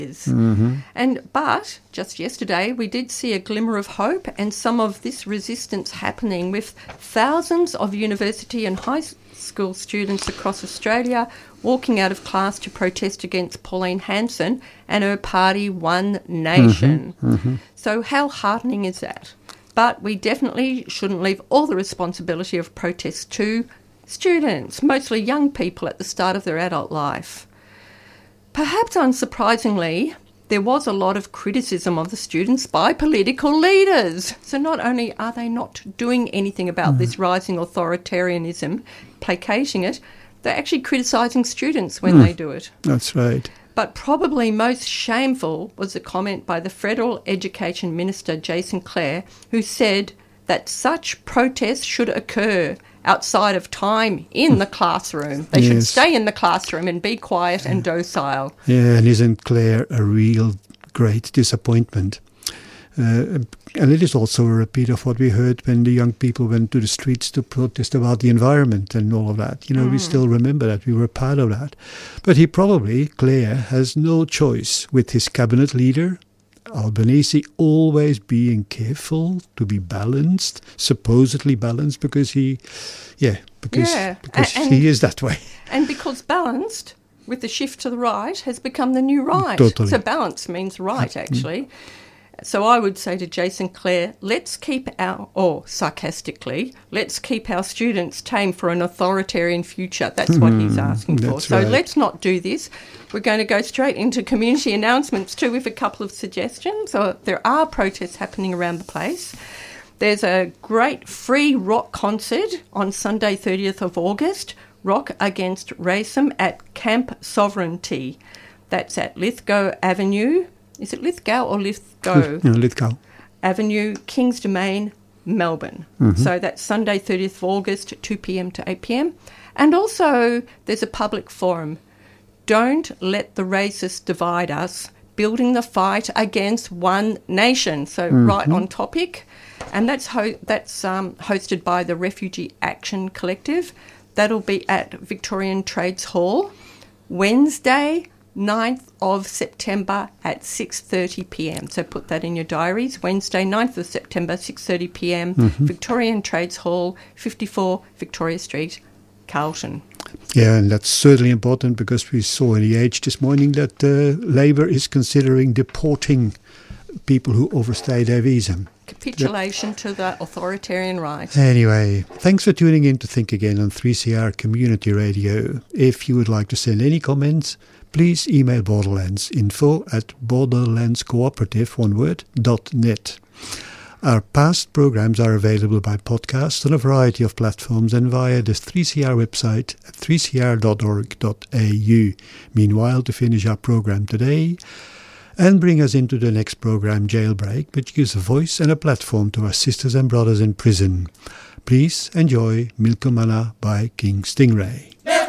But just yesterday we did see a glimmer of hope and some of this resistance happening with thousands of university and high school students across Australia walking out of class to protest against Pauline Hanson and her party One Nation. So how heartening is that? But we definitely shouldn't leave all the responsibility of protest to students, mostly young people at the start of their adult life. Perhaps unsurprisingly, there was a lot of criticism of the students by political leaders. So not only are they not doing anything about this rising authoritarianism, placating it, they're actually criticising students when they do it. That's right. But probably most shameful was a comment by the Federal Education Minister, Jason Clare, who said that such protests should occur outside of time in the classroom. They should stay in the classroom and be quiet and docile. Yeah, and isn't Clare a real great disappointment? And it is also a repeat of what we heard when the young people went to the streets to protest about the environment and all of that. You know, we still remember that. We were part of that. But Clare, has no choice with his cabinet leader, Albanese, always being careful to be balanced, supposedly balanced, because he is that way. And because balanced, with the shift to the right, has become the new right. Totally. So balance means right, actually. So I would say to Jason Clare, let's keep our students tame for an authoritarian future. That's what he's asking for. So let's not do this. We're going to go straight into community announcements too with a couple of suggestions. There are protests happening around the place. There's a great free rock concert on Sunday 30th of August, Rock Against Racism at Camp Sovereignty. That's at Lithgow Avenue. Is it Lithgow or Lithgow? No, Lithgow. Avenue, Kings Domain, Melbourne. So that's Sunday 30th of August, 2 p.m. to 8 p.m. And also there's a public forum. Don't let the racists divide us, building the fight against One Nation. So right on topic. And that's hosted by the Refugee Action Collective. That'll be at Victorian Trades Hall, Wednesday, 9th of September at 6:30 p.m. So put that in your diaries. Wednesday, 9th of September, 6:30 p.m. Victorian Trades Hall, 54 Victoria Street, Carlton. Yeah, and that's certainly important because we saw in The Age this morning that Labour is considering deporting people who overstay their visa. Capitulation to the authoritarian right. Anyway, thanks for tuning in to Think Again on 3CR Community Radio. If you would like to send any comments, please email Borderlands, info@borderlandscooperative.net. Our past programs are available by podcast on a variety of platforms and via the 3CR website at 3cr.org.au. Meanwhile, to finish our program today and bring us into the next program, Jailbreak, which gives a voice and a platform to our sisters and brothers in prison, please enjoy Milkomana by King Stingray.